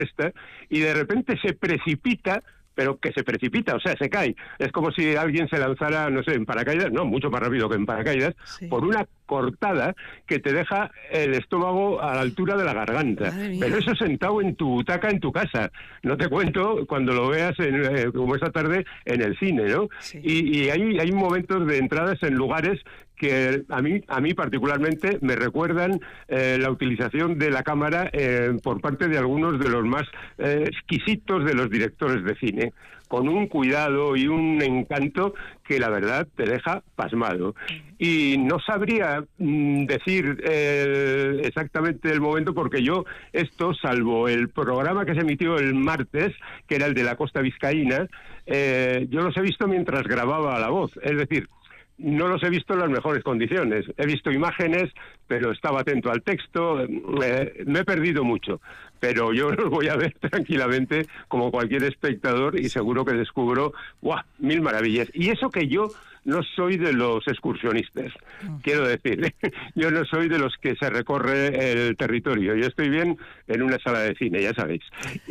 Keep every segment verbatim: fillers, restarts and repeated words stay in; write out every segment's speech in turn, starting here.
esta, y de repente se precipita, pero que se precipita, o sea, se cae. Es como si alguien se lanzara, no sé, en paracaídas, no, mucho más rápido que en paracaídas, sí. por una cortada que te deja el estómago a la altura de la garganta. Pero eso sentado en tu butaca en tu casa. No te cuento cuando lo veas, en, eh, como esta tarde, en el cine, ¿no? Sí. Y, y hay, hay momentos de entradas en lugares que a mí, a mí particularmente me recuerdan eh, la utilización de la cámara eh, por parte de algunos de los más eh, exquisitos de los directores de cine, con un cuidado y un encanto que la verdad te deja pasmado. Y no sabría mm, decir eh, exactamente el momento, porque yo esto, salvo el programa que se emitió el martes, que era el de la costa vizcaína, eh, yo los he visto mientras grababa la voz, es decir, no los he visto en las mejores condiciones. He visto imágenes, pero estaba atento al texto. Eh, me he perdido mucho, pero yo los voy a ver tranquilamente como cualquier espectador y seguro que descubro ¡guau!, mil maravillas. Y eso que yo no soy de los excursionistas, quiero decir, yo no soy de los que se recorre el territorio. Yo estoy bien en una sala de cine, ya sabéis.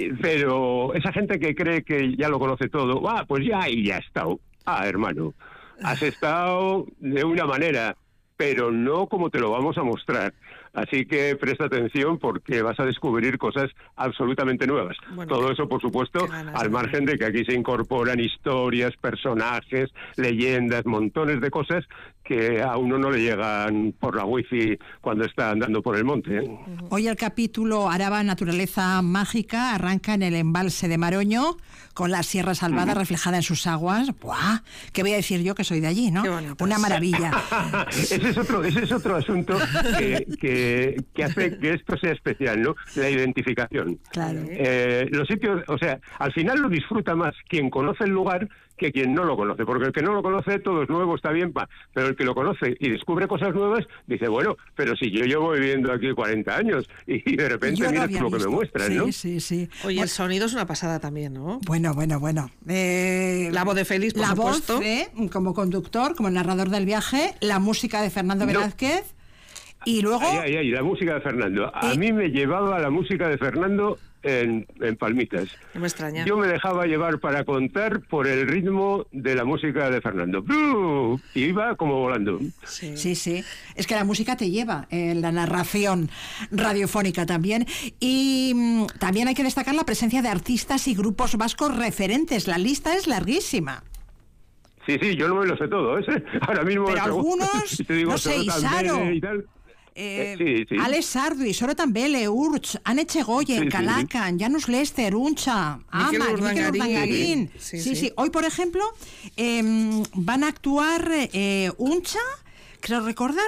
Pero esa gente que cree que ya lo conoce todo, ah, pues ya, y ya ha estado. Ah, hermano, has estado de una manera, pero no como te lo vamos a mostrar. Así que presta atención porque vas a descubrir cosas absolutamente nuevas. Bueno, todo eso, por supuesto, al margen de que aquí se incorporan historias, personajes, leyendas, montones de cosas que a uno no le llegan por la wifi cuando está andando por el monte, ¿eh? Hoy el capítulo Araba Naturaleza Mágica arranca en el embalse de Maroño, con la Sierra Salvada uh-huh. reflejada en sus aguas. ¡Buah! ¿Qué voy a decir yo que soy de allí, no? Una maravilla. ese es otro, ese es otro asunto que, que, que hace que esto sea especial, ¿no? La identificación. Claro. Eh, los sitios, o sea, al final lo disfruta más quien conoce el lugar que quien no lo conoce, porque el que no lo conoce, todo es nuevo, está bien, pa, pero el que lo conoce y descubre cosas nuevas, dice, bueno, pero si yo llevo viviendo aquí cuarenta años y de repente no mira lo que me muestran, sí, ¿no? Sí, sí, sí. Oye, bueno, el sonido es una pasada también, ¿no? Bueno, bueno, bueno. Eh, la voz de Félix, por la supuesto. voz, eh, como conductor, como narrador del viaje, la música de Fernando no. Velázquez, y luego... Ay, ay, ay, la música de Fernando. A eh, mí me llevaba la música de Fernando En, en palmitas. No me extraña. Yo me dejaba llevar para contar por el ritmo de la música de Fernando. ¡Buu! Y iba como volando. Sí. sí, sí. Es que la música te lleva en la narración radiofónica también. Y mmm, también hay que destacar la presencia de artistas y grupos vascos referentes. La lista es larguísima. Sí, sí, yo no me lo sé todo. ¿eh? Ahora mismo... Pero algunos, te digo, no sé, Isaro... Y tal. Eh, sí, sí. Alex Sarduy, Sorotan Bele, Urch, Anne Chegoyen, sí, Calacan, sí. Janus Lester, Uncha, Ama, Miquel Urdangarín. Sí sí. Sí, sí, sí. Hoy, por ejemplo, eh, van a actuar eh, Uncha, creo recordar,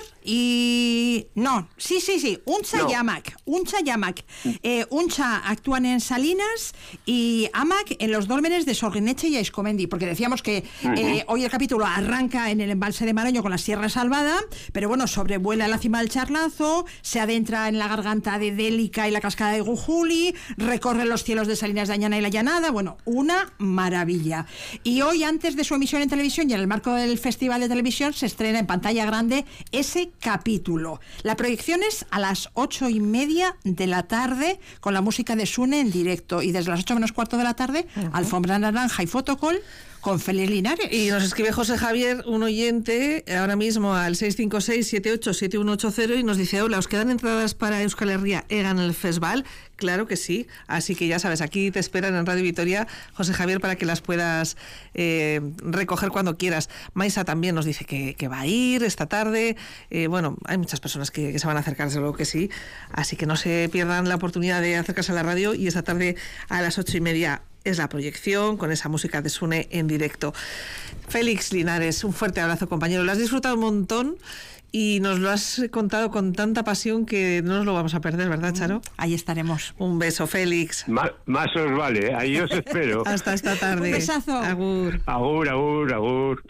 y... No, sí, sí, sí, Uncha no. y Amac. Uncha y Amac. Eh, Uncha actúan en Salinas y Amac en los dólmenes de Sorrineche y Aizcomendi, porque decíamos que uh-huh. eh, hoy el capítulo arranca en el embalse de Maroño con la Sierra Salvada, pero bueno, sobrevuela la cima del Charlazo, se adentra en la garganta de Délica y la cascada de Gujuli, recorre los cielos de Salinas de Añana y la Llanada, bueno, una maravilla. Y hoy, antes de su emisión en televisión y en el marco del Festival de Televisión, se estrena en pantalla grande ese capítulo. La proyección es a las ocho y media de la tarde con la música de Sune en directo, y desde las ocho menos cuarto de la tarde, uh-huh. alfombra naranja y fotocall con Félix Linares. Y nos escribe José Javier, un oyente, ahora mismo al seis cinco seis, siete ocho siete uno ocho cero, y nos dice, hola, ¿os quedan entradas para Euskal Herria Egan el Festival? Claro que sí, así que ya sabes, aquí te esperan en Radio Vitoria, José Javier, para que las puedas eh, recoger cuando quieras. Maisa también nos dice que, que va a ir esta tarde. Eh, bueno, hay muchas personas que, que se van a acercar, desde luego que sí, así que no se pierdan la oportunidad de acercarse a la radio, y esta tarde a las ocho y media es la proyección con esa música de Sune en directo. Félix Linares, un fuerte abrazo, compañero. Lo has disfrutado un montón y nos lo has contado con tanta pasión que no nos lo vamos a perder, ¿verdad, Charo? Ahí estaremos. Un beso, Félix. Más, más os vale, ahí os espero. Hasta esta tarde. Un besazo. Agur. Agur, agur, agur.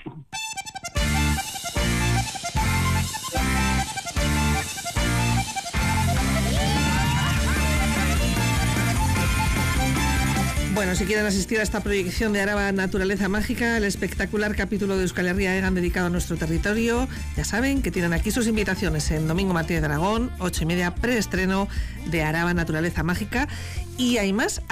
Bueno, si quieren asistir a esta proyección de Araba Naturaleza Mágica, el espectacular capítulo de Euskal Herria Egan dedicado a nuestro territorio, ya saben que tienen aquí sus invitaciones en Domingo Martínez de Aragón, ocho y media, preestreno de Araba Naturaleza Mágica. Y hay más.